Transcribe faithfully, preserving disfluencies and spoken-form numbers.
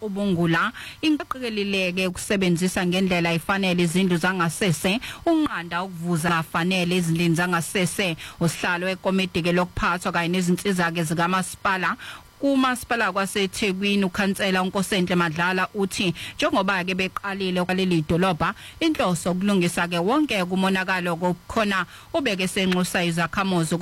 ubungula inqaqikelileke ukusebenzisa ngendlela ifanele izindlu zangasese unqanda ukuvuza afanele ezindlini zangasese usihlalo wekomiti ke lokuphathwa kanye nezinsiza ke zikamasipala kumasipala kwaseThekwini ukhansela uNkosenhle Madlala uthi njengoba ke beqalile kwaleli dolobha inhloso ukulungisa ke wonke kumonakalo okukhona ubeke senxusa izakhamuzi